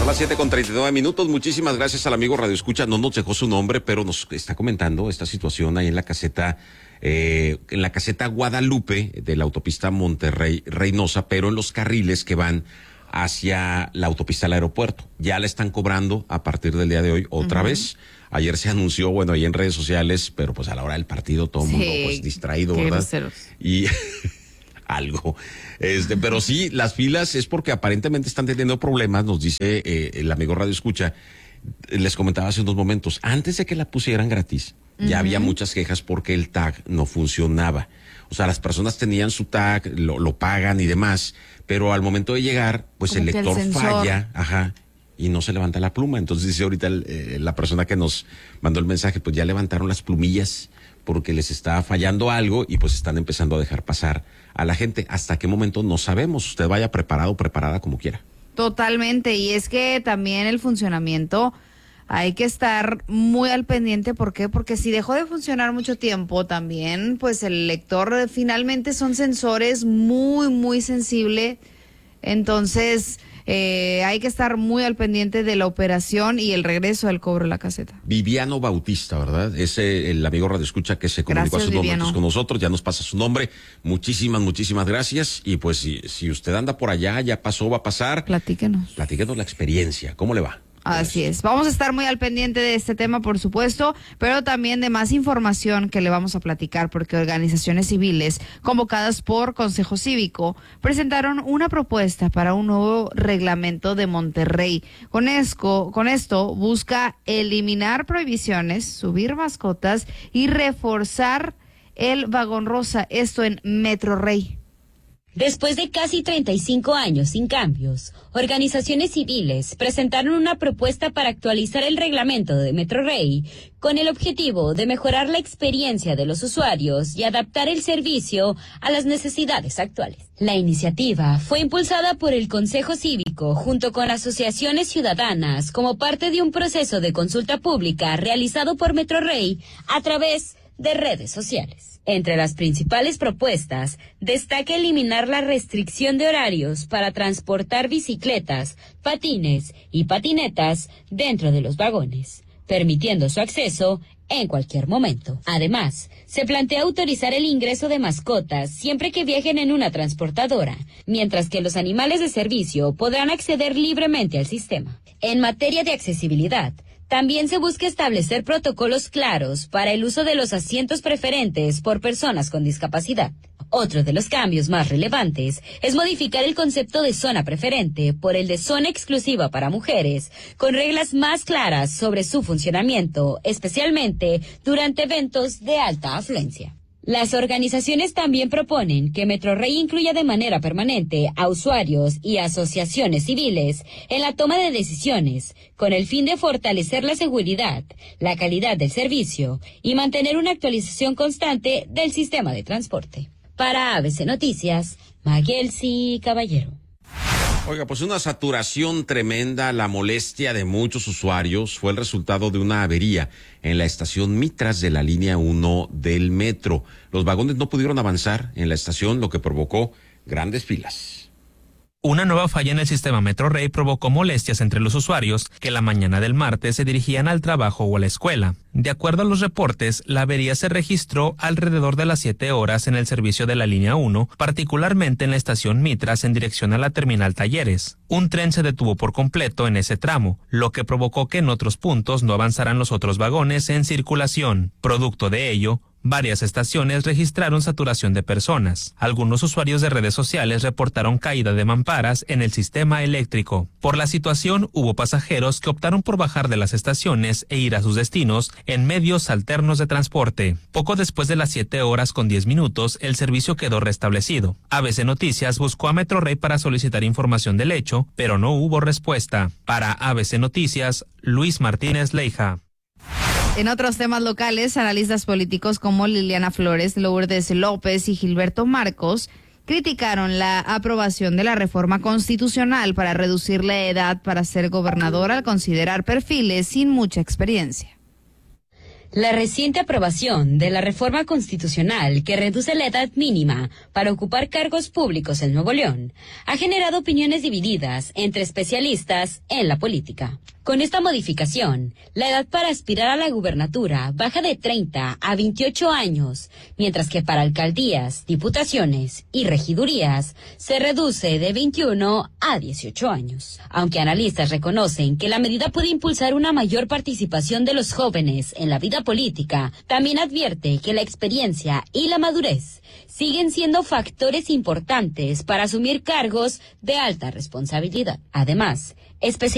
las 7:39. Muchísimas gracias al amigo Radio Escucha. No nos dejó su nombre, pero nos está comentando esta situación ahí en la caseta Guadalupe de la autopista Monterrey-Reynosa, pero en los carriles que van hacia la autopista al aeropuerto. Ya le están cobrando a partir del día de hoy otra vez. Ayer se anunció, bueno, ahí en redes sociales, pero pues a la hora del partido todo el mundo pues distraído, ¿verdad? Groseros. Y algo. Pero sí, las filas es porque aparentemente están teniendo problemas, nos dice el amigo Radio Escucha. Les comentaba hace unos momentos, antes de que la pusieran gratis, ya había muchas quejas porque el tag no funcionaba. O sea, las personas tenían su tag, lo pagan y demás, pero al momento de llegar, pues como el lector el falla, y no se levanta la pluma. Entonces dice ahorita la persona que nos mandó el mensaje, pues ya levantaron las plumillas porque les está fallando algo y pues están empezando a dejar pasar a la gente. ¿Hasta qué momento? No sabemos. Usted vaya preparado o preparada como quiera. Totalmente, y es que también el funcionamiento hay que estar muy al pendiente. ¿Por qué? Porque si dejó de funcionar mucho tiempo también, pues el lector finalmente son sensores muy, muy sensibles. Entonces hay que estar muy al pendiente de la operación y el regreso del cobro de la caseta. Viviano Bautista, ¿verdad? Es el amigo Radio Escucha que se comunicó hace unos momentos con nosotros, ya nos pasa su nombre. Muchísimas gracias. Y pues si usted anda por allá, ya pasó, va a pasar. Platíquenos la experiencia. ¿Cómo le va? Así es. Vamos a estar muy al pendiente de este tema, por supuesto, pero también de más información que le vamos a platicar, porque organizaciones civiles convocadas por Consejo Cívico presentaron una propuesta para un nuevo reglamento de Monterrey. Con esto busca eliminar prohibiciones, subir mascotas y reforzar el vagón rosa, esto en Metro Rey. Después de casi 35 años sin cambios, organizaciones civiles presentaron una propuesta para actualizar el reglamento de Metro Rey con el objetivo de mejorar la experiencia de los usuarios y adaptar el servicio a las necesidades actuales. La iniciativa fue impulsada por el Consejo Cívico junto con asociaciones ciudadanas como parte de un proceso de consulta pública realizado por Metro Rey a través de redes sociales. Entre las principales propuestas, destaca eliminar la restricción de horarios para transportar bicicletas, patines y patinetas dentro de los vagones, permitiendo su acceso en cualquier momento. Además, se plantea autorizar el ingreso de mascotas siempre que viajen en una transportadora, mientras que los animales de servicio podrán acceder libremente al sistema. En materia de accesibilidad, también se busca establecer protocolos claros para el uso de los asientos preferentes por personas con discapacidad. Otro de los cambios más relevantes es modificar el concepto de zona preferente por el de zona exclusiva para mujeres, con reglas más claras sobre su funcionamiento, especialmente durante eventos de alta afluencia. Las organizaciones también proponen que Metro Rey incluya de manera permanente a usuarios y asociaciones civiles en la toma de decisiones, con el fin de fortalecer la seguridad, la calidad del servicio y mantener una actualización constante del sistema de transporte. Para ABC Noticias, Maguelsi Caballero. Oiga, pues una saturación tremenda, la molestia de muchos usuarios fue el resultado de una avería en la estación Mitras de la línea 1 del metro. Los vagones no pudieron avanzar en la estación, lo que provocó grandes filas. Una nueva falla en el sistema Metro Rey provocó molestias entre los usuarios que la mañana del martes se dirigían al trabajo o a la escuela. De acuerdo a los reportes, la avería se registró alrededor de las 7 horas en el servicio de la línea 1, particularmente en la estación Mitras en dirección a la terminal Talleres. Un tren se detuvo por completo en ese tramo, lo que provocó que en otros puntos no avanzaran los otros vagones en circulación. Producto de ello, varias estaciones registraron saturación de personas. Algunos usuarios de redes sociales reportaron caída de mamparas en el sistema eléctrico. Por la situación, hubo pasajeros que optaron por bajar de las estaciones e ir a sus destinos en medios alternos de transporte. Poco después de las 7 horas con 10 minutos, el servicio quedó restablecido. ABC Noticias buscó a Metro Rey para solicitar información del hecho, pero no hubo respuesta. Para ABC Noticias, Luis Martínez Leija. En otros temas locales, analistas políticos como Liliana Flores, Lourdes López y Gilberto Marcos criticaron la aprobación de la reforma constitucional para reducir la edad para ser gobernador al considerar perfiles sin mucha experiencia. La reciente aprobación de la reforma constitucional que reduce la edad mínima para ocupar cargos públicos en Nuevo León ha generado opiniones divididas entre especialistas en la política. Con esta modificación, la edad para aspirar a la gubernatura baja de 30 a 28 años, mientras que para alcaldías, diputaciones y regidurías se reduce de 21 a 18 años. Aunque analistas reconocen que la medida puede impulsar una mayor participación de los jóvenes en la vida política, también advierte que la experiencia y la madurez siguen siendo factores importantes para asumir cargos de alta responsabilidad. Además,